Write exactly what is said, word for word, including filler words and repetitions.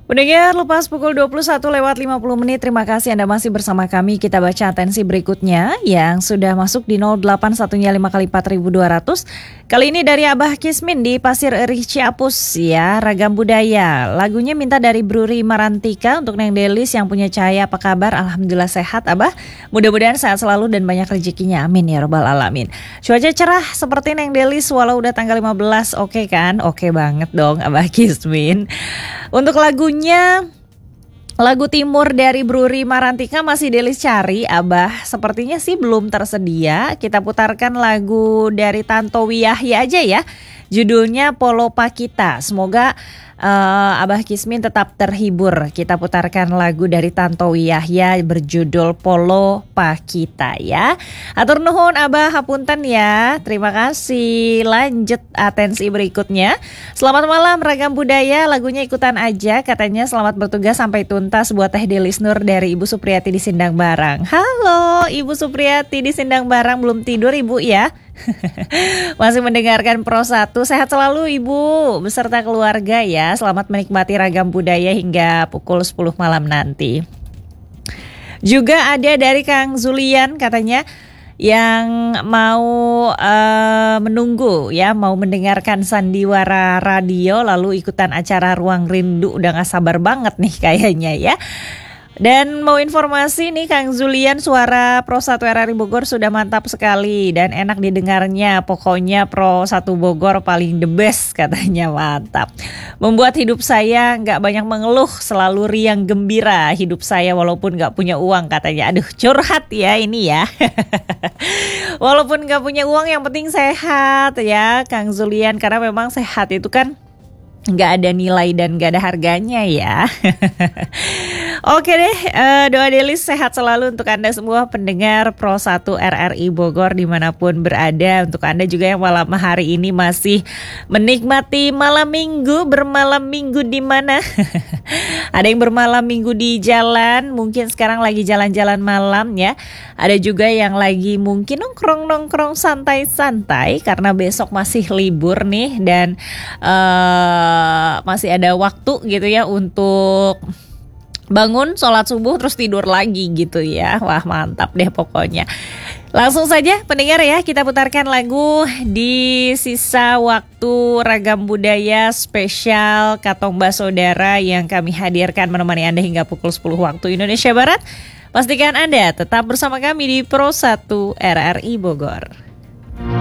Pendengar, lepas pukul dua puluh satu lewat lima puluh menit, terima kasih Anda masih bersama kami. Kita baca atensi berikutnya yang sudah masuk di nol delapan satunya lima kali empat ribu dua ratus. Kali ini dari Abah Kismin di Pasir Eri Ciapus ya, Ragam Budaya. Lagunya minta dari Bruri Marantika untuk Neng Delis yang punya cahaya. Apa kabar? Alhamdulillah sehat Abah. Mudah-mudahan sehat selalu dan banyak rezekinya. Amin ya rabbal alamin. Cuaca cerah seperti Neng Delis walau udah tanggal lima belas. Oke kan? Oke banget dong Abah Kismin. Untuk lagunya, lagu Timur dari Bruri Marantika masih Delis cari, Abah. Sepertinya sih belum tersedia. Kita putarkan lagu dari Tantowi Yahya aja ya. Judulnya Polo Pakita. Semoga uh, Abah Kismin tetap terhibur. Kita putarkan lagu dari Tantowi Yahya berjudul Polo Pakita ya. Atur nuhun Abah, hapunten ya. Terima kasih. Lanjut atensi berikutnya. Selamat malam Ragam Budaya. Lagunya ikutan aja. Katanya selamat bertugas sampai tuntas buat Teh Delis Nur dari Ibu Supriyati di Sindang Barang. Halo Ibu Supriyati di Sindang Barang, belum tidur Ibu ya? Masih mendengarkan Pro satu. Sehat selalu Ibu beserta keluarga ya. Selamat menikmati Ragam Budaya hingga pukul sepuluh malam nanti. Juga ada dari Kang Zulian katanya yang mau uh, menunggu ya, mau mendengarkan sandiwara radio lalu ikutan acara Ruang Rindu. Udah gak sabar banget nih kayaknya ya. Dan mau informasi nih Kang Zulian, suara Pro satu R R I Bogor sudah mantap sekali dan enak didengarnya. Pokoknya Pro satu Bogor paling the best katanya, mantap. Membuat hidup saya gak banyak mengeluh, selalu riang gembira hidup saya walaupun gak punya uang katanya. Aduh curhat ya ini ya. Walaupun gak punya uang yang penting sehat ya Kang Zulian. Karena memang sehat itu kan gak ada nilai dan gak ada harganya ya. Oke deh, uh, doa Delis sehat selalu untuk Anda semua pendengar Pro satu R R I Bogor dimanapun berada. Untuk Anda juga yang malam hari ini masih menikmati malam minggu, bermalam minggu di mana? Ada yang bermalam minggu di jalan, mungkin sekarang lagi jalan-jalan malam ya. Ada juga yang lagi mungkin nongkrong-nongkrong santai-santai karena besok masih libur nih dan uh, masih ada waktu gitu ya untuk bangun, sholat subuh, terus tidur lagi gitu ya. Wah mantap deh pokoknya. Langsung saja pendengar ya, kita putarkan lagu di sisa waktu Ragam Budaya spesial Katomba Saudara yang kami hadirkan menemani Anda hingga pukul sepuluh waktu Indonesia Barat. Pastikan Anda tetap bersama kami di Pro satu R R I Bogor.